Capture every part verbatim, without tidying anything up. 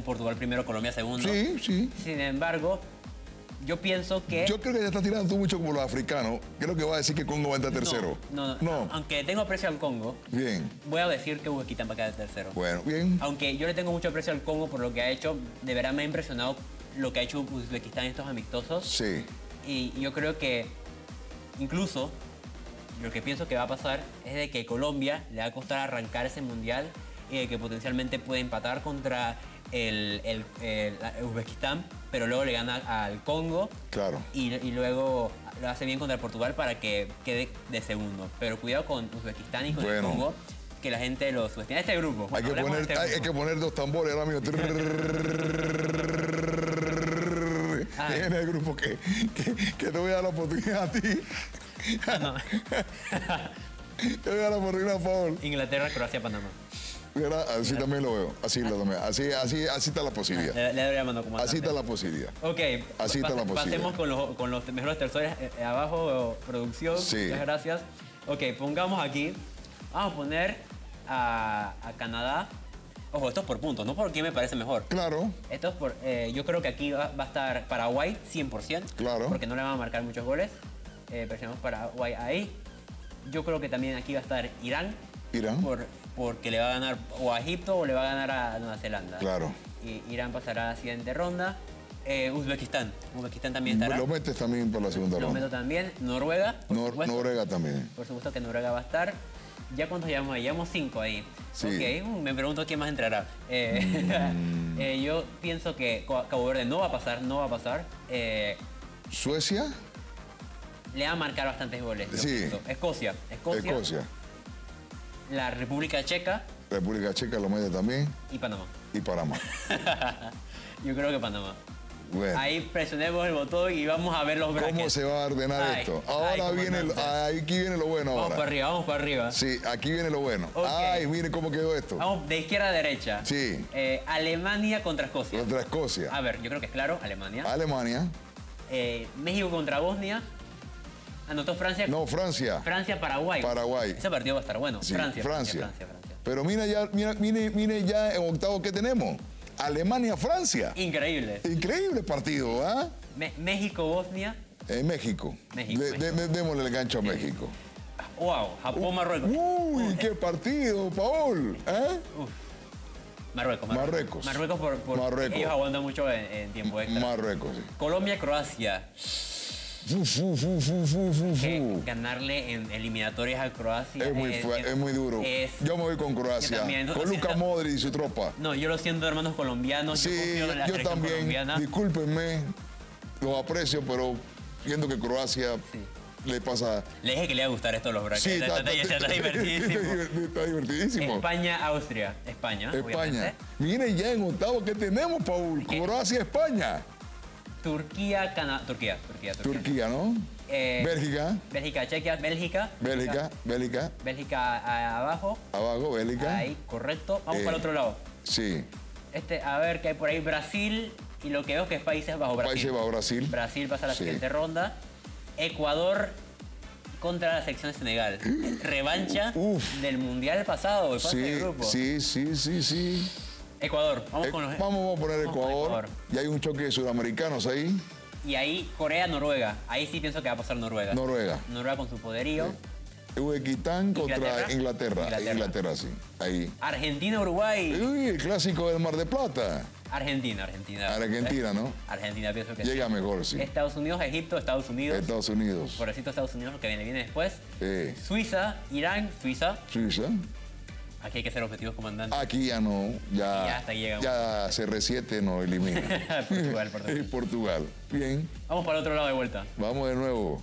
Portugal primero, Colombia segundo. Sí, sí. Sin embargo, yo pienso que... Yo creo que ya está tirando tú mucho como los africanos. Creo que va a decir que Congo va a entrar tercero. No, no, no. Aunque tengo aprecio al Congo, bien. voy a decir que Uzbekistán va a quedar tercero. Bueno, bien. Aunque yo le tengo mucho aprecio al Congo por lo que ha hecho, de verdad me ha impresionado lo que ha hecho Uzbekistán en estos amistosos. Sí. Y yo creo que incluso lo que pienso que va a pasar es de que Colombia le va a costar arrancar ese mundial y de que potencialmente puede empatar contra el, el, el, el Uzbekistán, pero luego le gana al Congo. Claro. Y, y luego lo hace bien contra Portugal para que quede de segundo. Pero cuidado con Uzbekistán y con bueno. el Congo, que la gente lo subestima. Este grupo. Hay, bueno, que poner, este hay, grupo. hay que poner dos tambores ahora mismo. En el grupo que, que, que te voy a dar la oportunidad a ti. Ah, no. Te voy a dar la oportunidad, por favor. Inglaterra, Croacia, Panamá. Mira, así Mira. también lo veo. Así, lo también. así, así, así está la posibilidad. Le, le doy la mano como así está la posibilidad. Ok. Así está la posibilidad. Pasemos con los, con los mejores terceros eh, abajo, producción. Sí. Muchas gracias. Ok, pongamos aquí. Vamos a poner a, a Canadá. Ojo, esto es por puntos, no por quién me parece mejor. Claro. Esto es por... Eh, yo creo que aquí va, va a estar Paraguay cien por ciento. Claro. Porque no le van a marcar muchos goles. Eh, presionamos Paraguay ahí. Yo creo que también aquí va a estar Irán. Irán. Por, porque le va a ganar o a Egipto o le va a ganar a Nueva Zelanda. Claro. Y Irán pasará a la siguiente ronda. Eh, Uzbekistán. Uzbekistán también estará. Lo metes también por la segunda Lo ronda. meto también. Noruega. Por Nor supuesto. Noruega también. Por supuesto que Noruega va a estar. ¿Ya cuántos llevamos ahí? Llevamos cinco ahí. Sí. Ok, me pregunto quién más entrará. Eh, mm. eh, yo pienso que Cabo Verde no va a pasar, no va a pasar. Eh, ¿Suecia? Le va a marcar bastantes goles. Sí. Escocia. Escocia. Escocia. La República Checa. República Checa lo mete también. Y Panamá. Y Panamá. Yo creo que Panamá. Bueno. Ahí presionemos el botón y vamos a ver los brackets. ¿Cómo se va a ordenar ay, esto? Ahora ay, viene, el, aquí viene lo bueno. Vamos ahora. para arriba, vamos para arriba. Sí, aquí viene lo bueno. Okay. Ay, miren cómo quedó esto. Vamos de izquierda a derecha. Sí. Eh, Alemania contra Escocia. Contra Escocia. A ver, yo creo que es claro, Alemania. Alemania. Eh, México contra Bosnia. Anotó Francia. No, Francia. Francia, Paraguay. Paraguay. Ese partido va a estar bueno. Sí, Francia, Francia. Francia, Francia, Francia. Pero mira ya, mira, mire, mire ya en octavo que tenemos. Alemania-Francia. Increíble. Increíble partido, ¿ah? ¿eh? México-Bosnia. En México. México, de, México. De, de, démosle el gancho a México. Wow, Japón-Marruecos. Uy, qué partido, Paul. ¿Eh? Uf. Marruecos, Marruecos. Marruecos. Marruecos por, por Marruecos. ellos aguantan mucho en, en tiempo extra. Marruecos, sí. Colombia-Croacia. Fu, fu, fu, fu, fu, fu, Que ganarle en eliminatorias a Croacia Es muy, fue, es muy duro. Es, yo me voy con Croacia. también, con Luka Modric y su tropa. No, yo lo siento, hermanos colombianos. Sí, yo, confío en la yo selección también. colombiana. Discúlpenme, los aprecio, pero viendo que Croacia Sí. le pasa. Le dije que le iba a gustar esto a los brackets. Sí, está, está, está, está divertidísimo. Está divertidísimo. España-Austria. España, España. obviamente. Miren ya en octavo que tenemos, Paul. ¿Qué? Croacia-España. Turquía, Canadá. Turquía, Turquía, Turquía. Turquía, ¿no? Eh, Bélgica. Bélgica, Chequia, Bélgica. Bélgica, Bélgica. Bélgica a- abajo. Abajo, Bélgica. Ahí, correcto. Vamos Eh, para el otro lado. Sí. Este, a ver qué hay por ahí. Brasil. Y lo que veo que es Países Bajos. Brasil. Países Bajos, Brasil. Brasil pasa a la Sí. siguiente ronda. Ecuador contra la selección de Senegal. Revancha Uf. del Mundial pasado. De fase de Sí, grupo. sí, sí, sí, sí. Ecuador. Vamos Eh, con los... vamos, vamos a poner vamos con Ecuador. Ecuador. Y hay un choque de sudamericanos ahí. Y ahí Corea-Noruega. Ahí sí pienso que va a pasar Noruega. Noruega. Noruega con su poderío. Uzbekistán contra Inglaterra. Inglaterra. Inglaterra. Inglaterra, sí. Ahí. Argentina-Uruguay. Uy, el clásico del Mar de Plata. Argentina, Argentina. Argentina, ¿no? Argentina pienso que Llega sí. mejor, sí. Estados Unidos, Egipto, Estados Unidos. Estados Unidos. Pobrecito Estados Unidos, lo que viene, viene después. Eh, Suiza, Irán, Suiza. Suiza. Aquí hay que ser objetivos, comandante. Aquí ya no. Ya, Y ya hasta ahí llegamos. ya C R siete nos elimina. Portugal, Portugal. Portugal. Bien. Vamos para el otro lado de vuelta. Vamos de nuevo.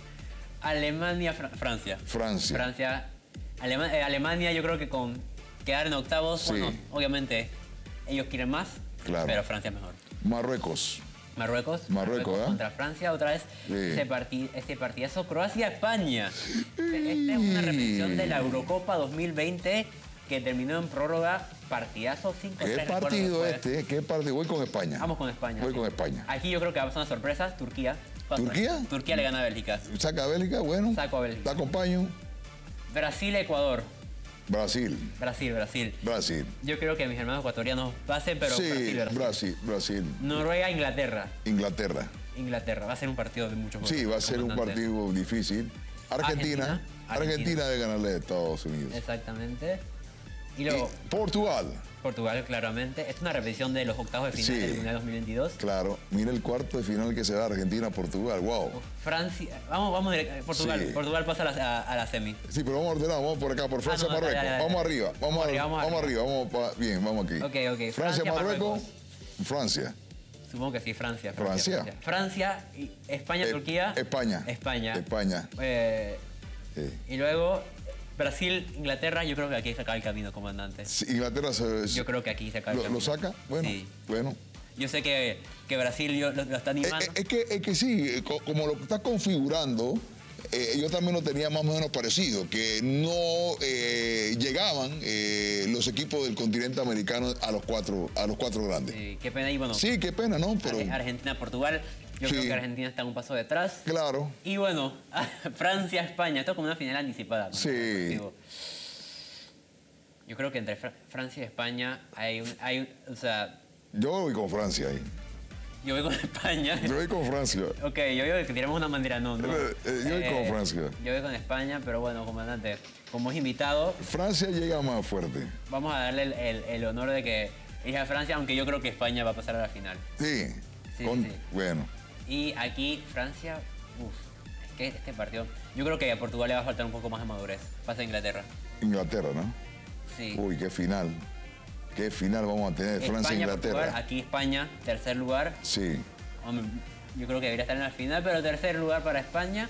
Alemania, Fra- Francia. Francia. Francia. Alema- eh, Alemania, yo creo que con quedar en octavos, Sí. bueno, obviamente ellos quieren más, Claro. pero Francia es mejor. Marruecos. Marruecos. Marruecos, ¿eh? contra Francia, otra vez. Sí. Ese, parti- ese partidazo. Croacia-España. Esta es una repetición de la Eurocopa dos mil veinte que terminó en prórroga. Partidazo cinco tres. ¿Qué partido este? ¿Qué partido? Voy con España. Vamos con España. Voy sí. con España. Aquí yo creo que va a pasar una sorpresa. Turquía. Pasa. ¿Turquía? Turquía le gana a Bélgica. Saca a Bélgica, bueno. Saco a Bélgica. Te acompaño. Brasil-Ecuador. Brasil. Brasil, Brasil. Brasil. Yo creo que mis hermanos ecuatorianos pasen, pero Sí, Brasil, Brasil. Brasil, Brasil. Noruega, Inglaterra. Inglaterra. Inglaterra. Va a ser un partido de muchos goles. Sí, va a ser un comandante. partido difícil. Argentina. Argentina. Argentina debe ganarle a Estados Unidos. Exactamente. Y Y luego, Portugal. Portugal, claramente. Esta es una repetición de los octavos de final Sí. del Mundial dos mil veintidós. Claro. Mira el cuarto de final que se da Argentina-Portugal. Wow. Francia. Vamos, vamos directo. Portugal. Sí. Portugal pasa a la, a- a la semi. Sí, pero vamos ordenado, vamos por acá, por Francia, no, dale, Marruecos. dale, dale. Vamos arriba, vamos, Vamos arriba, ar- vamos vamos arriba, vamos pa- bien, vamos aquí. Ok, ok. Francia, Francia, Marruecos, Marruecos. Francia. Supongo que sí, Francia. Francia. Francia, Francia y España, Eh, Turquía. España. España. España. Eh, Sí. y luego Brasil, Inglaterra. Yo creo que aquí se acaba el camino, comandante. Sí, Inglaterra se, Yo creo que aquí se acaba el lo, camino. lo saca. Bueno, Sí. bueno. Yo sé que, que Brasil yo- lo, lo está Eh, animando. eh, Es, que, es que sí, eh, co- como lo está configurando, eh, yo también lo tenía más o menos parecido, que no eh, llegaban eh, los equipos del continente americano a los cuatro, a los cuatro grandes. Sí, qué pena. Y bueno, Sí, qué pena, ¿no? Pero Ar- Argentina, Portugal. Yo Sí. creo que Argentina está un paso detrás. claro, Y bueno, Francia, España. Esto es como una final anticipada. Sí. Digo, yo creo que entre Fra- Francia y España hay un... Hay, un- o sea, yo voy con Francia ahí. yo voy con España. Yo voy con Francia. Ok, yo digo que tiramos una bandera, no, no. Eh, eh, yo voy con Francia. Yo voy con España, pero bueno, comandante, como es invitado, Francia llega más fuerte. vamos a darle el, el- el honor de que elija Francia, aunque yo creo que España va a pasar a la final. Sí. Sí, con- sí. Bueno, Y aquí Francia, uff, es que este partido, yo creo que a Portugal le va a faltar un poco más de madurez. Pasa a Inglaterra. Inglaterra, ¿no? Sí. Uy, qué final. Qué final vamos a tener, España, Francia-Inglaterra. Portugal, aquí España, tercer lugar. Sí. Hombre, yo creo que debería estar en la final, pero tercer lugar para España.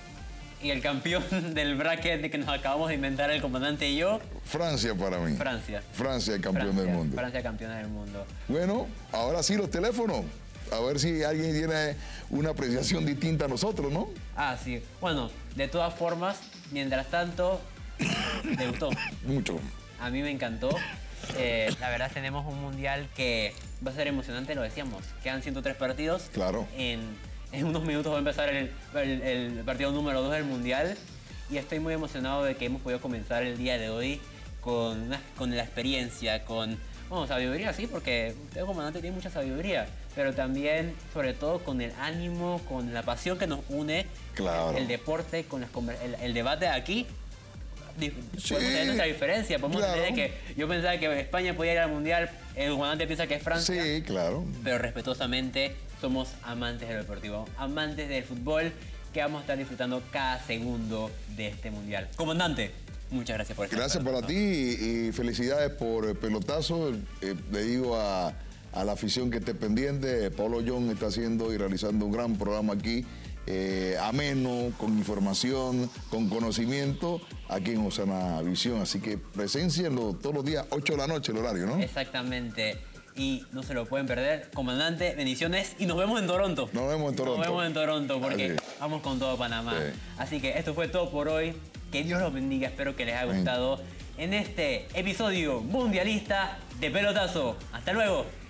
Y el campeón del bracket que nos acabamos de inventar el comandante y yo, Francia para mí. Francia. Francia, el campeón Francia, del mundo. Francia campeona del mundo. Bueno, ahora sí los teléfonos. A ver si alguien tiene una apreciación distinta a nosotros, ¿no? Ah, sí. Bueno, de todas formas, mientras tanto, ¿te gustó? Mucho. A mí me encantó. Eh, la verdad tenemos un mundial que va a ser emocionante, lo decíamos. Quedan ciento tres partidos. Claro. En, en unos minutos va a empezar el, el- el partido número dos del mundial. Y estoy muy emocionado de que hemos podido comenzar el día de hoy con, una- con la experiencia, con bueno, sabiduría, sí, porque usted, comandante, tiene mucha sabiduría. Pero también, sobre todo, con el ánimo, con la pasión que nos une. Claro. El deporte, con las conver- el, el debate aquí. Dif- Sí, podemos tener nuestra diferencia, podemos claro. tener que yo pensaba que España podía ir al mundial, el comandante piensa que es Francia, Sí, claro. pero respetuosamente somos amantes del deportivo, amantes del fútbol, que vamos a estar disfrutando cada segundo de este mundial. Comandante, muchas gracias por estar Gracias con para ti nosotros. y, y felicidades por el pelotazo. Eh, le digo a, a la afición que esté pendiente, Pablo John está haciendo y realizando un gran programa aquí, eh, ameno, con información, con conocimiento, aquí en Osana Visión. Así que presencienlo todos los días, ocho de la noche el horario, ¿no? Exactamente. Y no se lo pueden perder. Comandante, bendiciones y nos vemos en Toronto. Nos vemos en Toronto. Nos vemos en Toronto porque Así es. vamos con todo Panamá. Sí. Así que esto fue todo por hoy. Que Dios los bendiga. Espero que les haya gustado en este episodio mundialista de Pelotazo. Hasta luego.